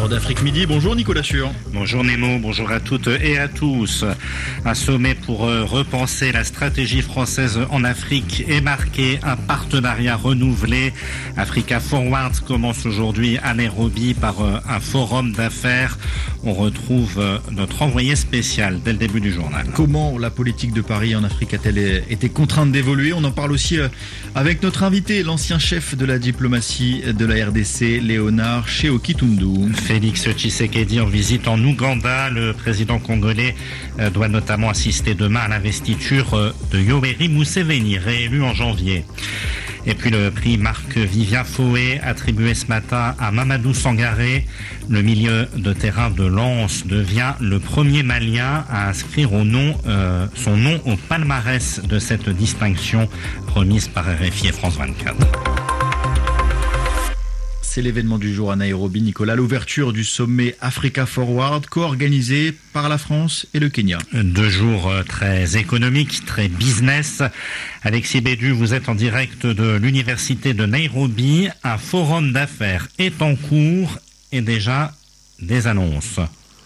Tour d'Afrique Midi. Bonjour Nicolas Sûr. Bonjour Nemo, bonjour à toutes et à tous. Un sommet pour repenser la stratégie française en Afrique est marqué, un partenariat renouvelé. Africa Forward commence aujourd'hui à Nairobi par un forum d'affaires. On retrouve notre envoyé spécial dès le début du journal. Comment la politique de Paris en Afrique a-t-elle été contrainte d'évoluer? On en parle aussi avec notre invité, l'ancien chef de la diplomatie de la RDC, Léonard Sheoki-Tundu. Félix Tshisekedi en visite en Ouganda. Le président congolais doit notamment assister demain à l'investiture de Yoweri Museveni, réélu en janvier. Et puis le prix Marc Vivien Fouet, attribué ce matin à Mamadou Sangaré. Le milieu de terrain de Lens devient le premier Malien à inscrire son nom au palmarès de cette distinction remise par RFI et France 24. C'est l'événement du jour à Nairobi, Nicolas, l'ouverture du sommet Africa Forward, co-organisé par la France et le Kenya. 2 jours très économiques, très business. Alexis Bédu, vous êtes en direct de l'université de Nairobi. Un forum d'affaires est en cours et déjà des annonces.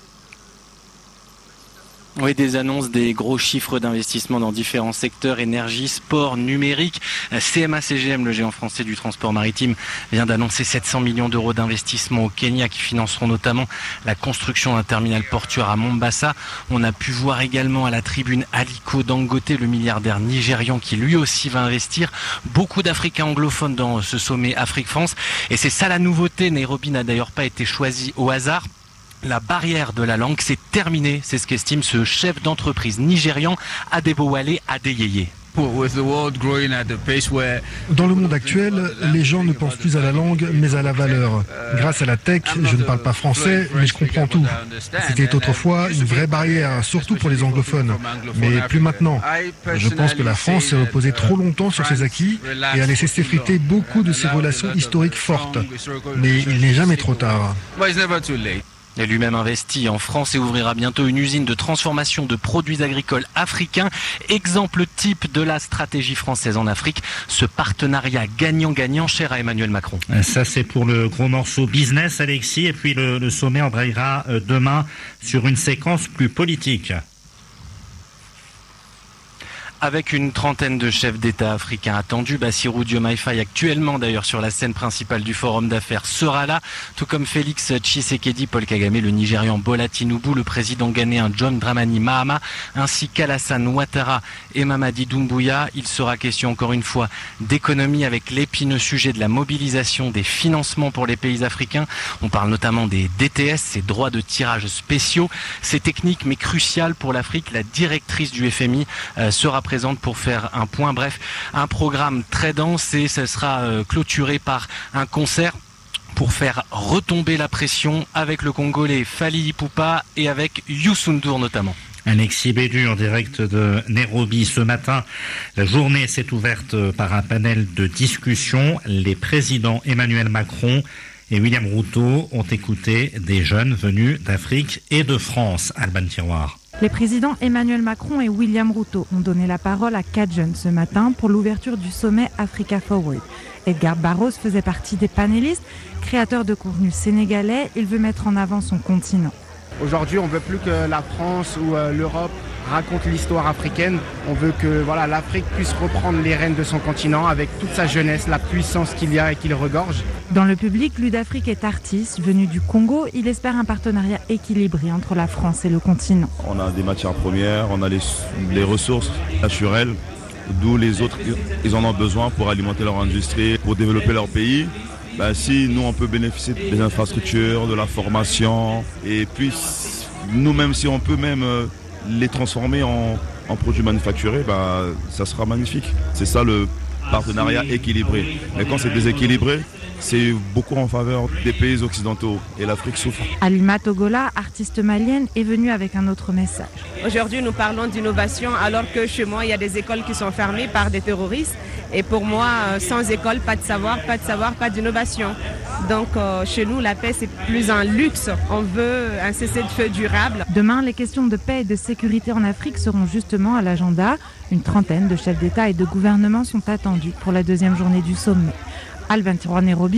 Oui, des annonces, des gros chiffres d'investissement dans différents secteurs, énergie, sport, numérique. CMA-CGM, le géant français du transport maritime, vient d'annoncer 700 millions d'euros d'investissement au Kenya qui financeront notamment la construction d'un terminal portuaire à Mombasa. On a pu voir également à la tribune Aliko Dangote, le milliardaire nigérian qui lui aussi va investir. Beaucoup d'Africains anglophones dans ce sommet Afrique-France. Et c'est ça la nouveauté. Nairobi n'a d'ailleurs pas été choisi au hasard. La barrière de la langue, c'est terminé, c'est ce qu'estime ce chef d'entreprise nigérian, Adebowale Adeyeye. Dans le monde actuel, les gens ne pensent plus à la langue, mais à la valeur. Grâce à la tech, je ne parle pas français, mais je comprends tout. C'était autrefois une vraie barrière, surtout pour les anglophones. Mais plus maintenant. Je pense que la France s'est reposée trop longtemps sur ses acquis et a laissé s'effriter beaucoup de ses relations historiques fortes. Mais il n'est jamais trop tard. Il a lui-même investi en France et ouvrira bientôt une usine de transformation de produits agricoles africains. Exemple type de la stratégie française en Afrique. Ce partenariat gagnant-gagnant cher à Emmanuel Macron. Ça, c'est pour le gros morceau business, Alexis. Et puis le sommet embrayera demain sur une séquence plus politique. Avec une trentaine de chefs d'État africains attendus, Bassirou Diomaye Faye, actuellement d'ailleurs sur la scène principale du forum d'affaires, sera là, tout comme Félix Tshisekedi, Paul Kagame, le Nigérian Bola Tinubu, le président ghanéen John Dramani Mahama, ainsi qu'Alassane Ouattara et Mamadi Doumbouya. Il sera question encore une fois d'économie avec l'épineux sujet de la mobilisation des financements pour les pays africains. On parle notamment des DTS, ces droits de tirage spéciaux. C'est technique mais crucial pour l'Afrique. La directrice du FMI sera présente pour faire un point. Bref, un programme très dense et ce sera clôturé par un concert pour faire retomber la pression avec le Congolais Fally Ipupa et avec Youssou N'Dour notamment. Alexis Bédu en direct de Nairobi ce matin. La journée s'est ouverte par un panel de discussion. Les présidents Emmanuel Macron et William Ruto ont écouté des jeunes venus d'Afrique et de France. Alban Tiroir. Les présidents Emmanuel Macron et William Ruto ont donné la parole à 4 jeunes ce matin pour l'ouverture du sommet Africa Forward. Edgar Barros faisait partie des panélistes. Créateur de contenu sénégalais, il veut mettre en avant son continent. Aujourd'hui, on ne veut plus que la France ou l'Europe raconte l'histoire africaine. On veut que l'Afrique puisse reprendre les rênes de son continent avec toute sa jeunesse, la puissance qu'il y a et qu'il regorge. Dans le public, Ludafrique est artiste. Venu du Congo, il espère un partenariat équilibré entre la France et le continent. On a des matières premières, on a les ressources naturelles, d'où les autres, ils en ont besoin pour alimenter leur industrie, pour développer leur pays. Si nous, on peut bénéficier des infrastructures, de la formation, et puis nous-mêmes, si on peut même les transformer en produits manufacturés, ça sera magnifique. C'est ça le partenariat équilibré. Mais quand c'est déséquilibré, c'est beaucoup en faveur des pays occidentaux et l'Afrique souffre. Alima Togola, artiste malienne, est venue avec un autre message. Aujourd'hui, nous parlons d'innovation alors que chez moi, il y a des écoles qui sont fermées par des terroristes. Et pour moi, sans école, pas de savoir, pas d'innovation. Donc chez nous, la paix, c'est plus un luxe. On veut un cessez-le-feu durable. Demain, les questions de paix et de sécurité en Afrique seront justement à l'agenda. Une trentaine de chefs d'État et de gouvernement sont attendus pour la deuxième journée du sommet. Alban Tiroir, Nairobi,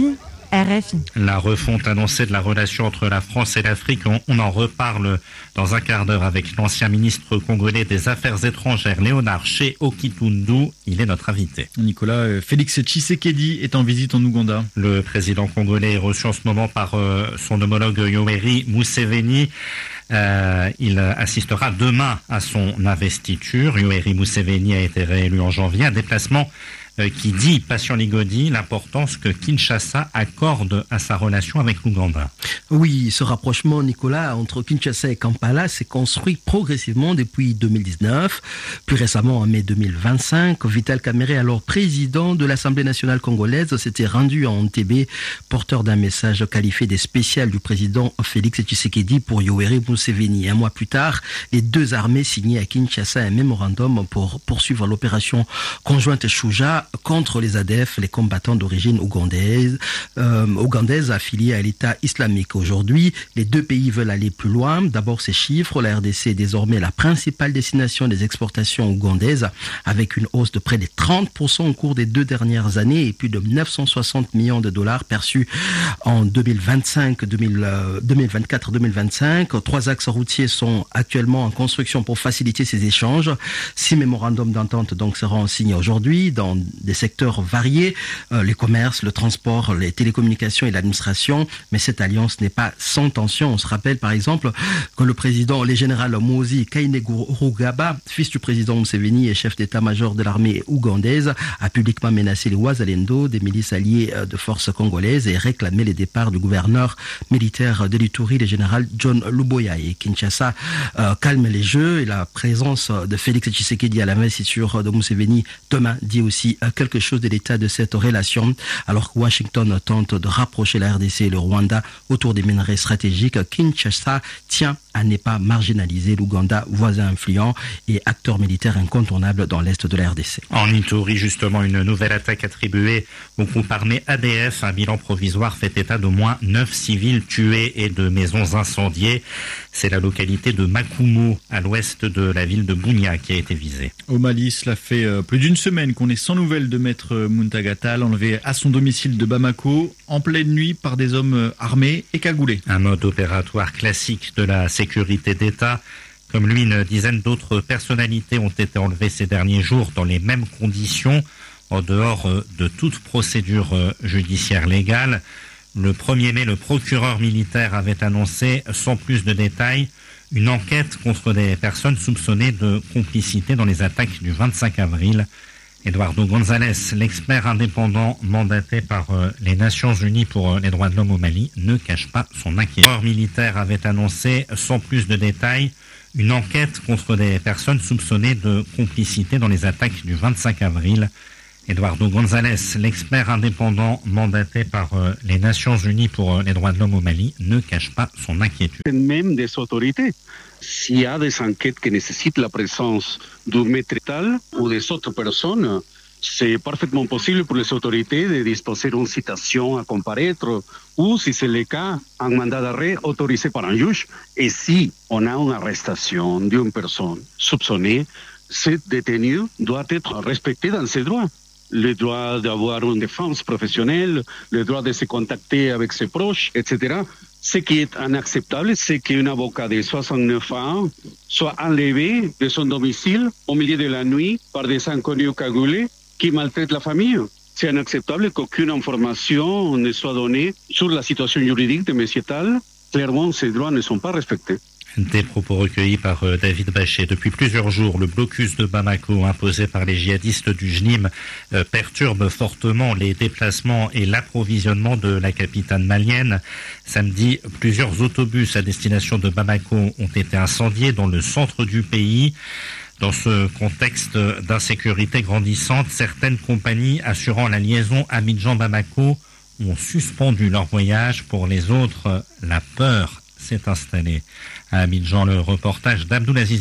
RFI. La refonte annoncée de la relation entre la France et l'Afrique, on en reparle dans un quart d'heure avec l'ancien ministre congolais des Affaires étrangères, Léonard Sheokitundu. Il est notre invité. Nicolas, Félix Tshisekedi est en visite en Ouganda. Le président congolais est reçu en ce moment par son homologue Yoweri Museveni. Il assistera demain à son investiture. Yoweri Museveni a été réélu en janvier. Un déplacement qui dit, Patient Ligodi, l'importance que Kinshasa accorde à sa relation avec l'Ouganda. Oui, ce rapprochement, Nicolas, entre Kinshasa et Kampala s'est construit progressivement depuis 2019. Plus récemment, en mai 2025, Vital Kamerhe, alors président de l'Assemblée nationale congolaise, s'était rendu à Entebbe, porteur d'un message qualifié des spéciales du président Félix Tshisekedi pour Yoweri Museveni. Un mois plus tard, les deux armées signaient à Kinshasa un mémorandum pour poursuivre l'opération conjointe Shuja contre les ADF, les combattants d'origine ougandaise affiliés à l'État islamique. Aujourd'hui, les deux pays veulent aller plus loin. D'abord, ces chiffres. La RDC est désormais la principale destination des exportations ougandaises, avec une hausse de près de 30% au cours des 2 dernières années et plus de 960 millions de dollars perçus en 2024-2025. 3 axes routiers sont actuellement en construction pour faciliter ces échanges. 6 mémorandums d'entente donc seront signés aujourd'hui dans des secteurs variés, les commerces, le transport, les télécommunications et l'administration. Mais cette alliance n'est pas sans tension. On se rappelle par exemple que le général Muhoozi Kainerugaba, fils du président Museveni et chef d'état-major de l'armée ougandaise, a publiquement menacé les Wazalendo, des milices alliées de forces congolaises, et réclamé le départ du gouverneur militaire de l'Ituri, le général John Luboya. Et Kinshasa calme les jeux, et la présence de Félix Tshisekedi à l'investiture de Museveni demain dit aussi quelque chose de l'état de cette relation, alors que Washington tente de rapprocher la RDC et le Rwanda autour des minerais stratégiques. Kinshasa tient à ne pas marginaliser l'Ouganda, voisin influent et acteur militaire incontournable dans l'est de la RDC. En Ituri, justement, une nouvelle attaque attribuée au groupe armé ADF. Un bilan provisoire fait état d'au moins 9 civils tués et de maisons incendiées. C'est la localité de Makumo, à l'ouest de la ville de Bunia, qui a été visée. Au Mali, cela fait plus d'une semaine qu'on est sans nouvelles de maître Muntagatal, enlevé à son domicile de Bamako en pleine nuit par des hommes armés et cagoulés. Un mode opératoire classique de la sécurité d'État. Comme lui, une dizaine d'autres personnalités ont été enlevées ces derniers jours dans les mêmes conditions, en dehors de toute procédure judiciaire légale. Le 1er mai, le procureur militaire avait annoncé, sans plus de détails, une enquête contre des personnes soupçonnées de complicité dans les attaques du 25 avril. Eduardo González, l'expert indépendant mandaté par les Nations Unies pour les droits de l'homme au Mali, ne cache pas son inquiétude. Le procureur militaire avait annoncé, sans plus de détails, une enquête contre des personnes soupçonnées de complicité dans les attaques du 25 avril. Eduardo González, l'expert indépendant mandaté par les Nations Unies pour les droits de l'homme au Mali, ne cache pas son inquiétude. Même des autorités. S'il y a des enquêtes qui nécessitent la présence du maître tal ou des autres personnes, c'est parfaitement possible pour les autorités de disposer d'une citation à comparaître ou, si c'est le cas, un mandat d'arrêt autorisé par un juge. Et si on a une arrestation d'une personne soupçonnée, ce détenu doit être respecté dans ses droits. Le droit d'avoir une défense professionnelle, le droit de se contacter avec ses proches, etc. Ce qui est inacceptable, c'est qu'un avocat de 69 ans soit enlevé de son domicile au milieu de la nuit par des inconnus cagoulés qui maltraitent la famille. C'est inacceptable qu'aucune information ne soit donnée sur la situation juridique de M. Tal. Clairement, ces droits ne sont pas respectés. Des propos recueillis par David Bachet. Depuis plusieurs jours, le blocus de Bamako imposé par les djihadistes du JNIM perturbe fortement les déplacements et l'approvisionnement de la capitale malienne. Samedi, plusieurs autobus à destination de Bamako ont été incendiés dans le centre du pays. Dans ce contexte d'insécurité grandissante, certaines compagnies assurant la liaison Abidjan-Bamako ont suspendu leur voyage. Pour les autres, la peur s'est installée. À Abidjan, le reportage d'Abdoulaziz Diallo.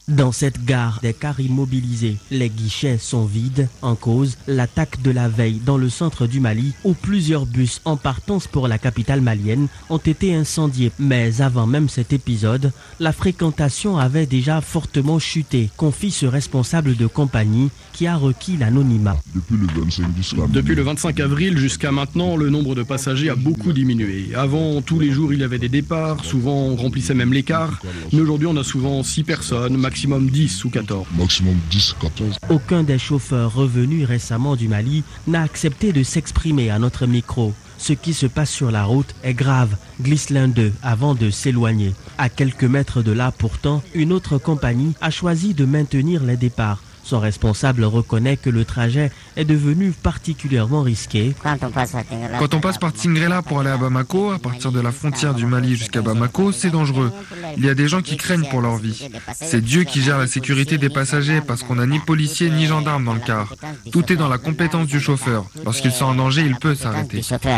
Dans cette gare, des cars immobilisés. Les guichets sont vides. En cause, l'attaque de la veille dans le centre du Mali, où plusieurs bus en partance pour la capitale malienne ont été incendiés. Mais avant même cet épisode, la fréquentation avait déjà fortement chuté, confie ce responsable de compagnie qui a requis l'anonymat. Depuis le 25 avril jusqu'à maintenant, le nombre de passagers a beaucoup diminué. Avant, tous les jours, il y avait des départs. Souvent, on remplissait même les cars. Mais aujourd'hui, on a souvent 6 personnes, maximum 10 ou 14. Maximum 10, 14. Aucun des chauffeurs revenus récemment du Mali n'a accepté de s'exprimer à notre micro. Ce qui se passe sur la route est grave, glisse l'un d'eux avant de s'éloigner. À quelques mètres de là pourtant, une autre compagnie a choisi de maintenir les départs. Son responsable reconnaît que le trajet est devenu particulièrement risqué. Quand on passe par Tingrela pour aller à Bamako, à partir de la frontière du Mali jusqu'à Bamako, c'est dangereux. Il y a des gens qui craignent pour leur vie. C'est Dieu qui gère la sécurité des passagers parce qu'on n'a ni policiers ni gendarmes dans le car. Tout est dans la compétence du chauffeur. Lorsqu'il sent un danger, il peut s'arrêter.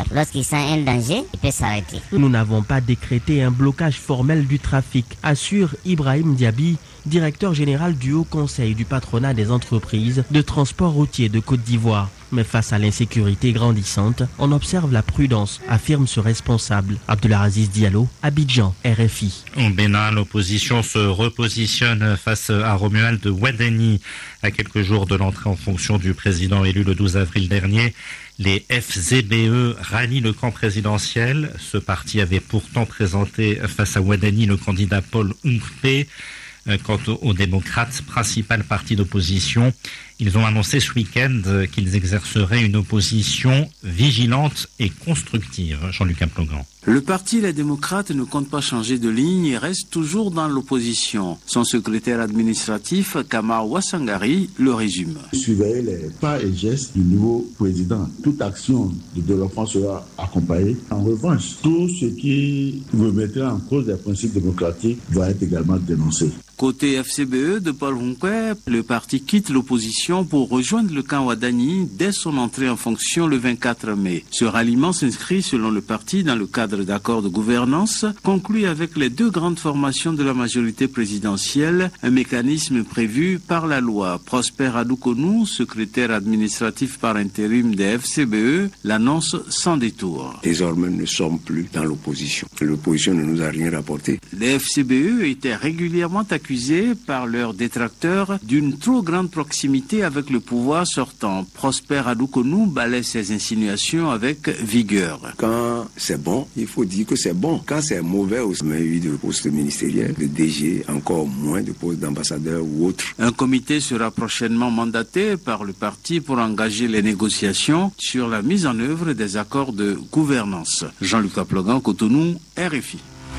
Nous n'avons pas décrété un blocage formel du trafic, assure Ibrahim Diaby, directeur général du Haut Conseil du patronat des entreprises de transport routier de Côte d'Ivoire. Mais face à l'insécurité grandissante, on observe la prudence, affirme ce responsable. Abdelaziz Diallo, Abidjan, RFI. Au Bénin, l'opposition se repositionne face à Romuald Ouadani. À quelques jours de l'entrée en fonction du président élu le 12 avril dernier, les FZBE rallient le camp présidentiel. Ce parti avait pourtant présenté face à Ouadani le candidat Paul Oungpé. Quant aux démocrates, principal parti d'opposition, ils ont annoncé ce week-end qu'ils exerceraient une opposition vigilante et constructive. Jean-Luc Aplogan. Le parti Les Démocrates ne compte pas changer de ligne et reste toujours dans l'opposition. Son secrétaire administratif, Kamar Wassangari, le résume. Surveiller les pas et gestes du nouveau président. Toute action de développement sera accompagnée. En revanche, tout ce qui remettrait en cause les principes démocratiques va être également dénoncé. Côté FCBE de Paul Oungpé, le parti quitte l'opposition pour rejoindre le camp Ouadani dès son entrée en fonction le 24 mai. Ce ralliement s'inscrit selon le parti dans le cadre d'accords de gouvernance conclus avec les deux grandes formations de la majorité présidentielle, un mécanisme prévu par la loi. Prosper Adoukonou, secrétaire administratif par intérim des FCBE, l'annonce sans détour. Désormais, nous ne sommes plus dans l'opposition. L'opposition ne nous a rien rapporté. Les FCBE étaient régulièrement accusés par leurs détracteurs d'une trop grande proximité avec le pouvoir sortant. Prosper Adoukonou balaie ses insinuations avec vigueur. Quand c'est bon, il faut dire que c'est bon. Quand c'est mauvais, on a eu de postes ministériels, de DG, encore moins de postes d'ambassadeur ou autres. Un comité sera prochainement mandaté par le parti pour engager les négociations sur la mise en œuvre des accords de gouvernance. Jean-Luc Aplogan, Cotonou, RFI.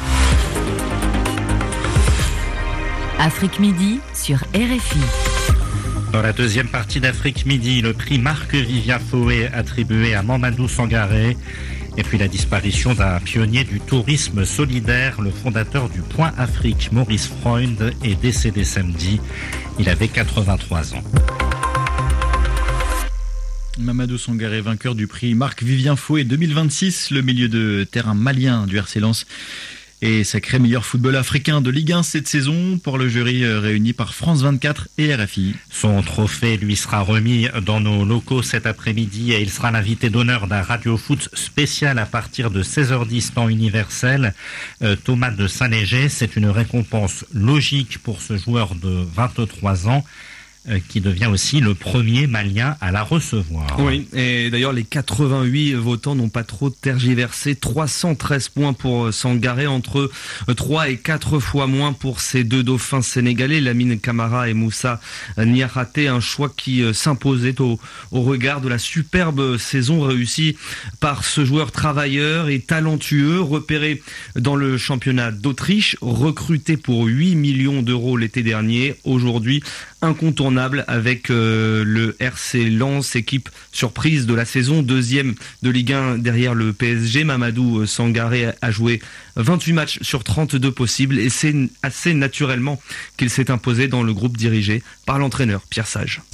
Afrique Midi sur RFI. Dans la deuxième partie d'Afrique Midi, le prix Marc-Vivien Fouet attribué à Mamadou Sangaré. Et puis la disparition d'un pionnier du tourisme solidaire, le fondateur du Point Afrique, Maurice Freund, est décédé samedi. Il avait 83 ans. Mamadou Sangaré, vainqueur du prix Marc-Vivien Fouet 2026, le milieu de terrain malien du RC Lens et sacré meilleur football africain de Ligue 1 cette saison pour le jury réuni par France 24 et RFI. Son trophée lui sera remis dans nos locaux cet après-midi et il sera l'invité d'honneur d'un Radio Foot spécial à partir de 16h10 temps universel. Thomas de Saint-Léger, c'est une récompense logique pour ce joueur de 23 ans. Qui devient aussi le premier Malien à la recevoir. Oui, et d'ailleurs les 88 votants n'ont pas trop tergiversé. 313 points pour Sangaré, entre 3 et 4 fois moins pour ces deux dauphins sénégalais, Lamine Camara et Moussa Niakhaté. Un choix qui s'imposait au regard de la superbe saison réussie par ce joueur travailleur et talentueux, repéré dans le championnat d'Autriche, recruté pour 8 millions d'euros l'été dernier. Aujourd'hui, incontournable avec le RC Lens, équipe surprise de la saison, deuxième de Ligue 1 derrière le PSG. Mamadou Sangaré a joué 28 matchs sur 32 possibles et c'est assez naturellement qu'il s'est imposé dans le groupe dirigé par l'entraîneur Pierre Sage.